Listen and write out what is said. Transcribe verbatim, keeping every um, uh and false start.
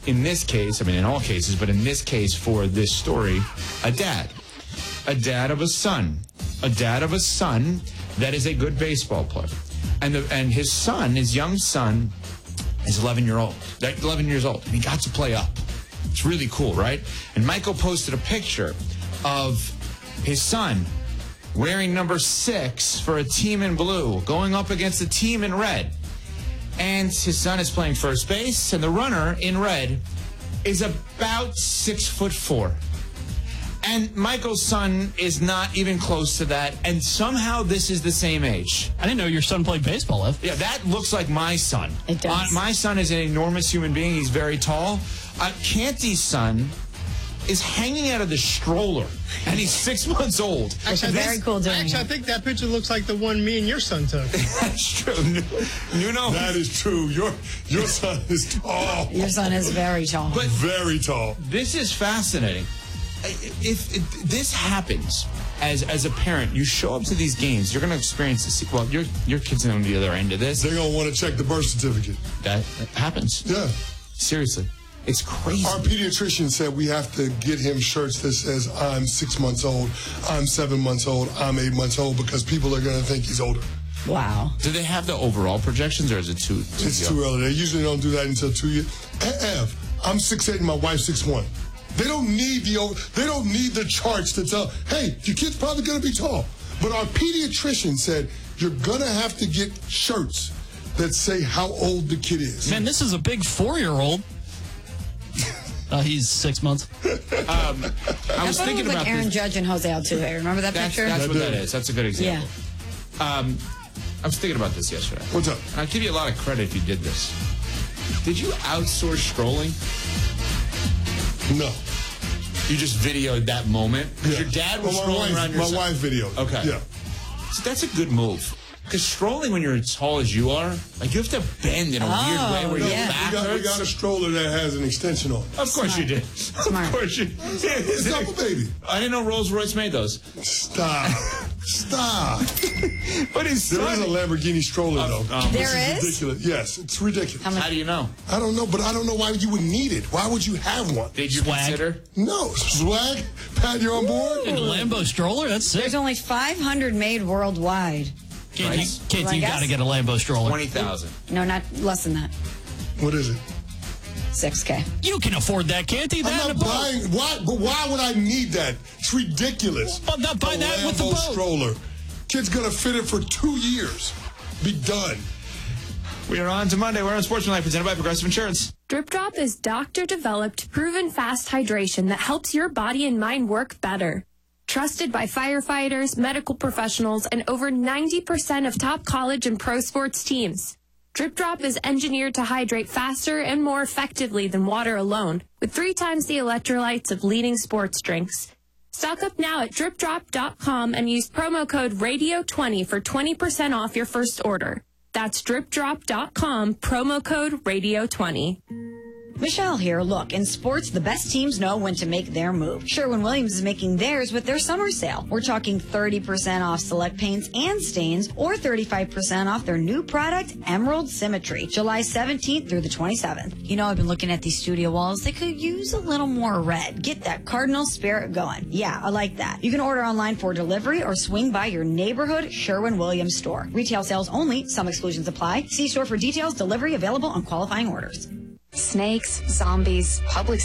in this case, I mean, in all cases, but in this case for this story, a dad. A dad of a son. A dad of a son that is a good baseball player. And the, and his son, his young son, is eleven year old. eleven years old. And he got to play up. It's really cool, right? And Michael posted a picture of his son wearing number six for a team in blue, going up against a team in red. And his son is playing first base, and the runner in red is about six foot four. And Michael's son is not even close to that, and somehow this is the same age. I didn't know your son played baseball, Ev. Yeah, that looks like my son. It does. Uh, my son is an enormous human being. He's very tall. Uh, Canty's son is hanging out of the stroller, and he's six months old. Actually, very cool doing Actually, it. I think that picture looks like the one me and your son took. That's true. Nuno. That is true. Your your son is tall. Your son is very tall. But Very tall. this is fascinating. If, if this happens as as a parent, you show up to these games, you're going to experience this. Well, your your kids are on the other end of this. They're going to want to check the birth certificate. That happens. Yeah. Seriously. It's crazy. Our pediatrician said we have to get him shirts that says, I'm six months old, I'm seven months old, I'm eight months old, because people are going to think he's older. Wow. Do they have the overall projections, or is it too, too It's young? too early. They usually don't do that until two years. Ev, I'm six eight and my wife's six one. They don't need the old, they don't need the charts to tell, hey, your kid's probably going to be tall. But our pediatrician said you're going to have to get shirts that say how old the kid is. Man, this is a big four-year-old. Uh, he's six months. Um, I was That thinking was about like Aaron this. Judge and Jose Altuve. Remember that That's, picture? that's what that did. is. That's a good example. Yeah. Um, I was thinking about this yesterday. What's up? And I'll give you a lot of credit if you did this. Did you outsource strolling? No. You just videoed that moment? Because Yeah. your dad was Well, my strolling wife, around your My son. wife videoed. Okay. Yeah. So that's a good move. Because strolling when you're as tall as you are, like you have to bend in a Oh, weird way where yeah. your back We got, we hurts. got a stroller that has an extension on it. Of course Smart. you did. Smart. Of course you It's not a baby. I didn't know Rolls Royce made those. Stop. Stop. But his There is son... a Lamborghini stroller, Um, though. um, There This is? ridiculous. Yes, it's ridiculous. How much- How do you know? I don't know, but I don't know why you would need it. Why would you have one? Did you Swag. consider? No. Swag? Pat, you're on board? In a Lambo stroller? That's sick. There's only five hundred made worldwide. Kid, you, Price? kid, Well, I you guess- got to get a Lambo stroller. twenty thousand. No, not less than that. What is it? six K. You can afford that, can't you? I'm That and not a boat. buying. Why? But why would I need that? It's ridiculous. But not buy A that with the Lambo boat. stroller. Kid's gonna fit it for two years. Be done. We are on to Monday. We're on Sportsmanlike, presented by Progressive Insurance. Drip Drop is doctor-developed, proven fast hydration that helps your body and mind work better. Trusted by firefighters, medical professionals, and over ninety percent of top college and pro sports teams. Drip Drop is engineered to hydrate faster and more effectively than water alone, with three times the electrolytes of leading sports drinks. Stock up now at drip drop dot com and use promo code radio twenty for twenty percent off your first order. That's drip drop dot com, promo code radio twenty. Michelle here. Look, in sports, the best teams know when to make their move. Sherwin-Williams is making theirs with their summer sale. We're talking thirty percent off select paints and stains, or thirty-five percent off their new product, Emerald Symmetry, July seventeenth through the twenty-seventh. You know, I've been looking at these studio walls. They could use a little more red. Get that cardinal spirit going. Yeah, I like that. You can order online for delivery or swing by your neighborhood Sherwin-Williams store. Retail sales only. Some exclusions apply. See store for details. Delivery available on qualifying orders. Snakes, zombies, public